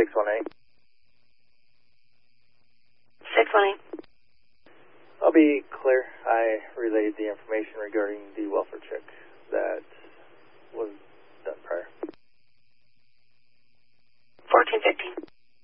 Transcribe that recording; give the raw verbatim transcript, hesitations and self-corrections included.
six one eight. six one eight. I'll be clear. I relayed the information regarding the welfare check.